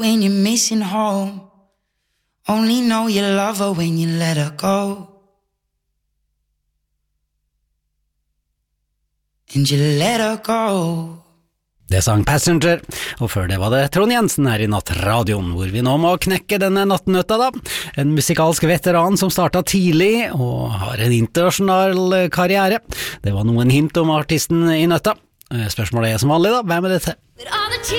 When you're missing home, only know you love her when you let her go. And you let her go. Det sang Passenger, og før det var det Trond Jensen her i Nattradioen, hvor vi nå må knekke denne nattnøtta da. En musikalsk veteran som startet tidlig, og har en internasjonal karriere. Det var noen hint om artisten i nøtta. Spørsmålet er som vanlig da, hvem er dette?